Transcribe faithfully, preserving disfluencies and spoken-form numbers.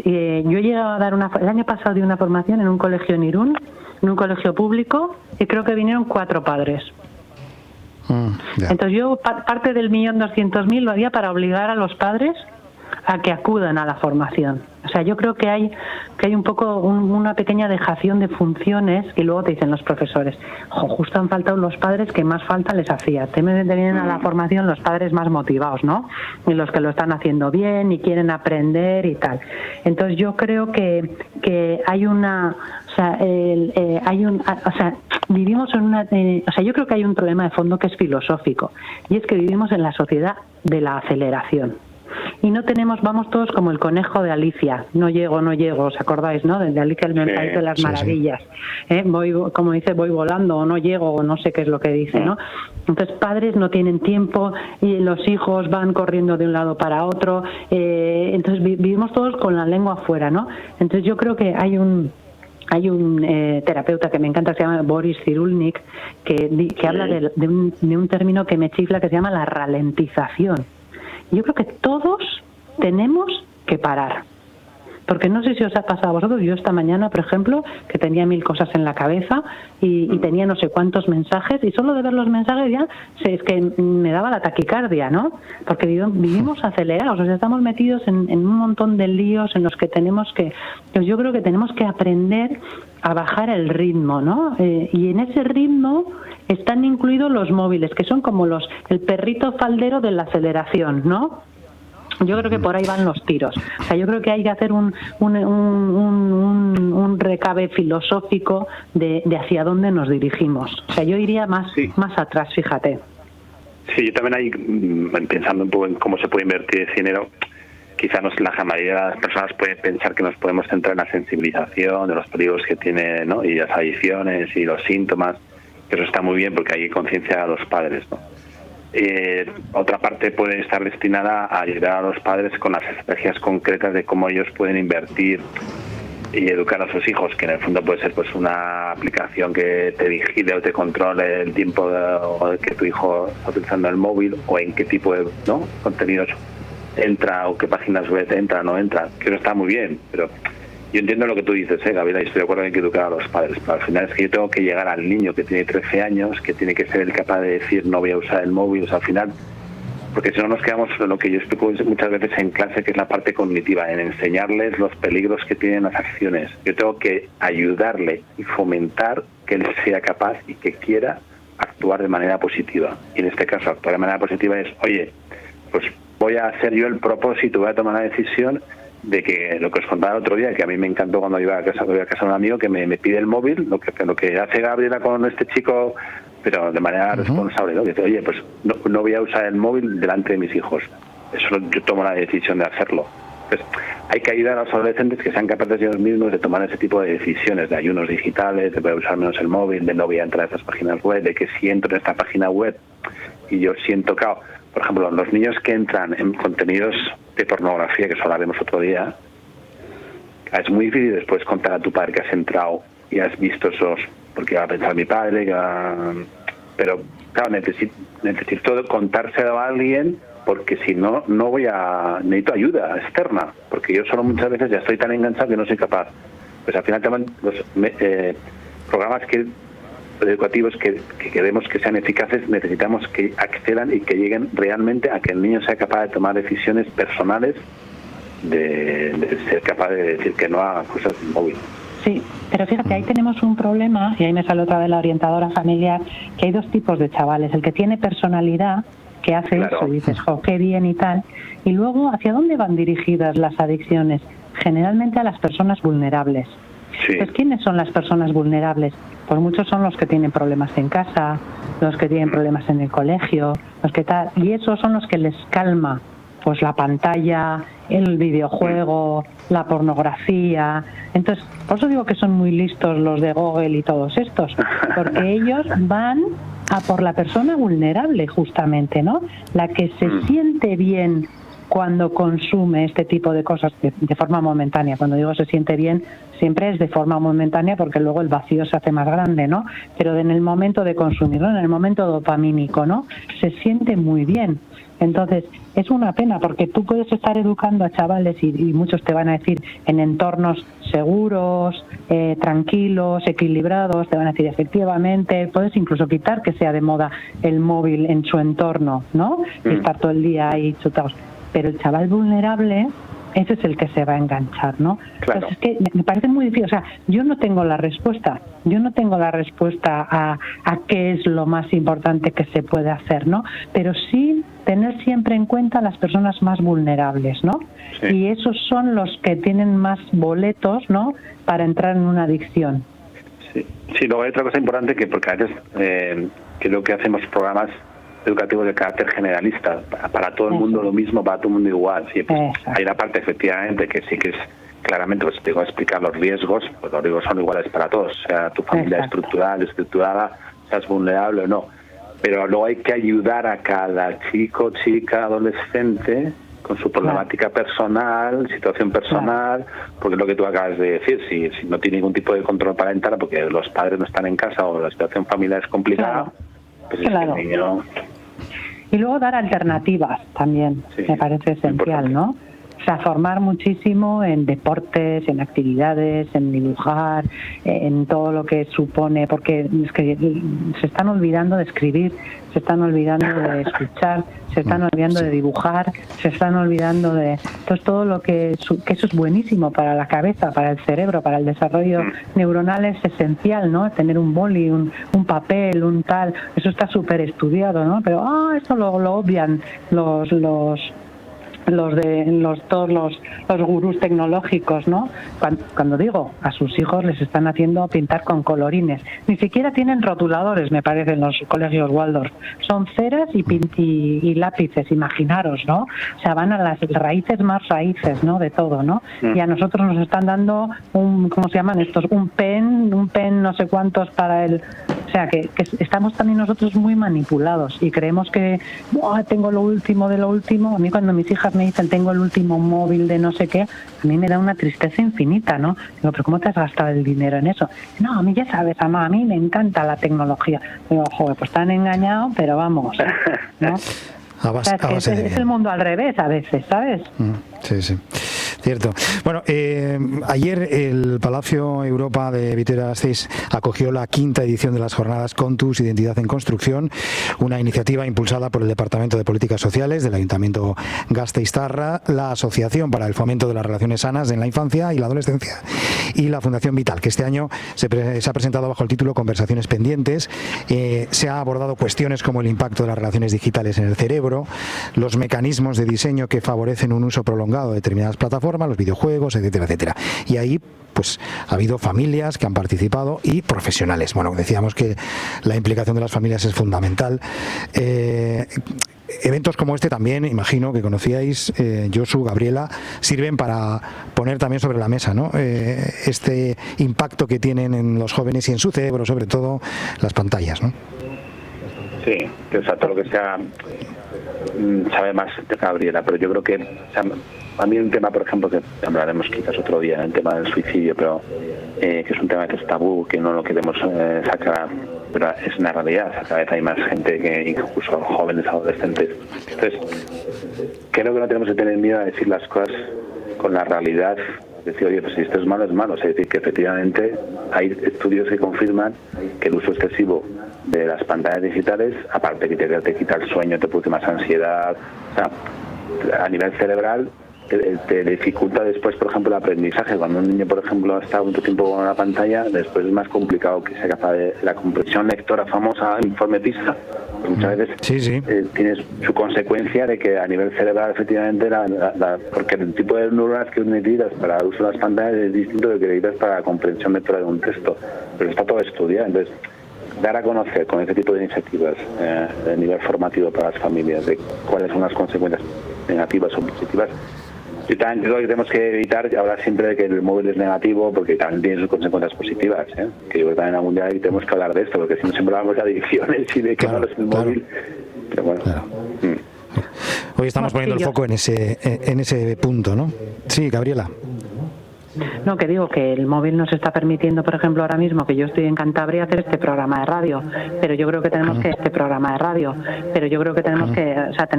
eh, yo he llegado a dar una... El año pasado di una formación en un colegio en Irún, en un colegio público, y creo que vinieron cuatro padres. Mm, yeah. Entonces yo pa- parte del millón doscientos mil lo haría para obligar a los padres a que acudan a la formación. O sea, yo creo que hay que hay un poco un, una pequeña dejación de funciones y luego te dicen los profesores, jo, justo han faltado los padres que más falta les hacía. Te vienen a la formación los padres más motivados, ¿no? Y los que lo están haciendo bien y quieren aprender y tal. Entonces yo creo que que hay una, o sea, el, eh, hay un, o sea, vivimos en una, eh, o sea, yo creo que hay un problema de fondo que es filosófico y es que vivimos en la sociedad de la aceleración. Y no tenemos, vamos todos como el conejo de Alicia, no llego, no llego, ¿os acordáis, no? De Alicia el sí, país de las sí, maravillas, sí. ¿Eh? Voy, como dice, voy volando o no llego o no sé qué es lo que dice, ¿no? Entonces padres no tienen tiempo y los hijos van corriendo de un lado para otro, eh, entonces vi, vivimos todos con la lengua afuera, ¿no? Entonces yo creo que hay un... Hay un eh, terapeuta que me encanta, que se llama Boris Cyrulnik, que, que habla de, de, un, de un término que me chifla, que se llama la ralentización. Yo creo que todos tenemos que parar. Porque no sé si os ha pasado a vosotros, yo esta mañana, por ejemplo, que tenía mil cosas en la cabeza y, y tenía no sé cuántos mensajes, y solo de ver los mensajes ya sé, es que me daba la taquicardia, ¿no? Porque vivimos acelerados, o sea, estamos metidos en, en un montón de líos en los que tenemos que, pues yo creo que tenemos que aprender a bajar el ritmo, ¿no? Eh, y en ese ritmo están incluidos los móviles, que son como los el perrito faldero de la aceleración, ¿no? Yo creo que por ahí van los tiros. O sea, yo creo que hay que hacer un un, un, un, un recabe filosófico de, de hacia dónde nos dirigimos. O sea, yo iría más sí. más atrás, fíjate. Sí, yo también ahí, pensando un poco en cómo se puede invertir ese dinero, quizá nos, la mayoría de las personas pueden pensar que nos podemos centrar en la sensibilización de los peligros que tiene, ¿no? Y las adicciones y los síntomas. Eso está muy bien porque hay conciencia a los padres, ¿no? Eh, otra parte puede estar destinada a ayudar a los padres con las estrategias concretas de cómo ellos pueden invertir y educar a sus hijos, que en el fondo puede ser pues una aplicación que te vigile o te controle el tiempo de, de que tu hijo está utilizando el móvil o en qué tipo de ¿no? contenidos entra o qué páginas web entra o no entra, que eso está muy bien, pero yo entiendo lo que tú dices, ¿eh, Gabriela? Y estoy de acuerdo en que educar a los padres, pero al final es que yo tengo que llegar al niño que tiene trece años, que tiene que ser el capaz de decir no voy a usar el móvil, o sea, al final, porque si no nos quedamos en lo que yo explico muchas veces en clase, que es la parte cognitiva, en enseñarles los peligros que tienen las acciones. Yo tengo que ayudarle y fomentar que él sea capaz y que quiera actuar de manera positiva. Y en este caso, actuar de manera positiva es, oye, pues voy a hacer yo el propósito, voy a tomar la decisión de que lo que os contaba el otro día, que a mí me encantó cuando iba a casa, iba a casa de un amigo que me, me pide el móvil, lo que lo que hace Gabriela con este chico, pero de manera uh-huh. responsable, ¿no? Que dice, oye, pues no, no voy a usar el móvil delante de mis hijos. Eso yo tomo la decisión de hacerlo. Pues hay que ayudar a los adolescentes que sean capaces ellos mismos de tomar ese tipo de decisiones, de ayunos digitales, de poder usar menos el móvil, de no voy a entrar a estas páginas web, de que si entro en esta página web y yo siento que, por ejemplo, los niños que entran en contenidos de pornografía, que eso hablaremos otro día, es muy difícil después contar a tu padre que has entrado y has visto esos, porque va a pensar mi padre, que va... pero claro, necesito, necesito contárselo a alguien, porque si no, no voy a... necesito ayuda externa, porque yo solo muchas veces ya estoy tan enganchado que no soy capaz. Pues al final también los eh, programas que educativos que, que queremos que sean eficaces, necesitamos que accedan y que lleguen realmente a que el niño sea capaz de tomar decisiones personales, de, de ser capaz de decir que no a cosas móviles. Sí, pero fíjate, ahí tenemos un problema, y ahí me sale otra vez la orientadora familiar, que hay dos tipos de chavales, el que tiene personalidad, que hace claro. eso y dices, jo, qué bien y tal, y luego, ¿hacia dónde van dirigidas las adicciones? Generalmente a las personas vulnerables. Sí. Pues, ¿quiénes son las personas vulnerables? Pues muchos son los que tienen problemas en casa, los que tienen problemas en el colegio, los que tal, y esos son los que les calma, pues la pantalla, el videojuego, la pornografía. Entonces, por eso digo que son muy listos los de Google y todos estos, porque ellos van a por la persona vulnerable justamente, ¿no? La que se siente bien cuando consume este tipo de cosas de, de forma momentánea. Cuando digo se siente bien, siempre es de forma momentánea porque luego el vacío se hace más grande, ¿no? Pero en el momento de consumirlo, en el momento dopamínico, ¿no? Se siente muy bien. Entonces, es una pena porque tú puedes estar educando a chavales y, y muchos te van a decir en entornos seguros, eh, tranquilos, equilibrados, te van a decir efectivamente, puedes incluso quitar que sea de moda el móvil en su entorno, ¿no? Y estar todo el día ahí chutados. Pero el chaval vulnerable, ese es el que se va a enganchar, ¿no? Claro. Entonces, es que me parece muy difícil. O sea, yo no tengo la respuesta. Yo no tengo la respuesta a, a qué es lo más importante que se puede hacer, ¿no? Pero sí tener siempre en cuenta a las personas más vulnerables, ¿no? Sí. Y esos son los que tienen más boletos, ¿no? Para entrar en una adicción. Sí, sí, luego hay otra cosa importante que porque a veces eh, creo que hacemos programas educativos de carácter generalista, para todo el Eso. mundo lo mismo, para todo el mundo igual. Sí, pues hay una parte efectivamente que sí que es claramente, pues tengo que explicar los riesgos, pues los riesgos son iguales para todos, sea tu familia Exacto. estructural, estructurada, seas vulnerable o no. Pero luego hay que ayudar a cada chico, chica, adolescente con su problemática claro. personal, situación personal, claro. porque es lo que tú acabas de decir, si, si no tiene ningún tipo de control parental porque los padres no están en casa o la situación familiar es complicada, claro. pues claro. es que el niño... Y luego dar alternativas también, sí, me parece esencial, importante. ¿no? O sea, formar muchísimo en deportes, en actividades, en dibujar, en todo lo que supone, porque es que se están olvidando de escribir, se están olvidando de escuchar, se están olvidando de dibujar, se están olvidando de... Entonces todo lo que, que eso es buenísimo para la cabeza, para el cerebro, para el desarrollo neuronal es esencial, ¿no? Tener un boli, un, un papel, un tal, eso está súper estudiado, ¿no? Pero ah, eso lo, lo obvian los... los los de los todos los, los gurús tecnológicos, ¿no? Cuando, cuando digo a sus hijos les están haciendo pintar con colorines, ni siquiera tienen rotuladores, me parece, en los colegios Waldorf, son ceras y, y, y lápices, imaginaros, ¿no? O sea, van a las raíces más raíces, ¿no? De todo, ¿no? Mm. Y a nosotros nos están dando un, ¿cómo se llaman estos? Un pen, un pen no sé cuántos para el... O sea, que, que estamos también nosotros muy manipulados y creemos que oh, tengo lo último de lo último. A mí cuando mis hijas me dicen tengo el último móvil de no sé qué, a mí me da una tristeza infinita, ¿no? Digo, pero ¿cómo te has gastado el dinero en eso? No, a mí ya sabes, mamá, a mí me encanta la tecnología. Digo, joder, pues están engañados, pero vamos, ¿no? A base, o sea, es, que es, es el mundo al revés a veces, ¿sabes? Mm, sí, sí. Cierto. Bueno, eh, ayer el Palacio Europa de Vitoria-Gasteiz acogió la quinta edición de las jornadas Contus, Identidad en Construcción, una iniciativa impulsada por el Departamento de Políticas Sociales del Ayuntamiento Gasteiztarra, la Asociación para el Fomento de las Relaciones Sanas en la Infancia y la Adolescencia y la Fundación Vital, que este año se, pre se ha presentado bajo el título Conversaciones Pendientes. Eh, se ha abordado cuestiones como el impacto de las relaciones digitales en el cerebro, los mecanismos de diseño que favorecen un uso prolongado de determinadas plataformas, los videojuegos, etcétera, etcétera. Y ahí pues ha habido familias que han participado y profesionales. Bueno, decíamos que la implicación de las familias es fundamental. Eh, eventos como este también, imagino que conocíais, eh, Josu, Gabriela, sirven para poner también sobre la mesa, ¿no? Eh, este impacto que tienen en los jóvenes y en su cerebro, sobre todo las pantallas, ¿no? Sí, o sea, todo lo que sea sabe más de Gabriela, pero yo creo que o sea, a mí un tema, por ejemplo, que hablaremos quizás otro día, el tema del suicidio, pero eh, que es un tema que es tabú, que no lo queremos eh, sacar, pero es una realidad. O sea, cada vez hay más gente, que incluso jóvenes, adolescentes. Entonces, creo que no tenemos que tener miedo a decir las cosas con la realidad. Decir, oye, pues si esto es malo, es malo. O sea, es decir, que efectivamente hay estudios que confirman que el uso excesivo de las pantallas digitales, aparte que te, te quita el sueño, te produce más ansiedad, o sea, a nivel cerebral te, te dificulta después, por ejemplo, el aprendizaje. Cuando un niño, por ejemplo, está mucho tiempo con una pantalla, después es más complicado que sea capaz de la comprensión lectora famosa, informe PISA. Pues muchas veces sí, sí. Eh, tienes su consecuencia de que a nivel cerebral, efectivamente, la, la, la, porque el tipo de neuronas que necesitas para el uso de las pantallas es distinto de que necesitas para la comprensión lectora de un texto. Pero está todo estudiado. Entonces, dar a conocer con este tipo de iniciativas eh, de nivel formativo para las familias de cuáles son las consecuencias negativas o positivas. Y también creo que tenemos que evitar hablar siempre de que el móvil es negativo, porque también tiene sus consecuencias positivas, ¿eh? Que yo creo que también algún día tenemos que hablar de esto, porque si no siempre hablamos de adicciones y de que claro, no es el claro. móvil. Pero bueno. Claro. Mm. hoy estamos poniendo el foco en ese, en ese punto, ¿no? Sí, Gabriela. No, que digo que el móvil nos está permitiendo, por ejemplo, ahora mismo que yo estoy en Cantabria, hacer este programa de radio, pero yo creo que tenemos que este programa de radio, pero yo creo que tenemos que, o sea,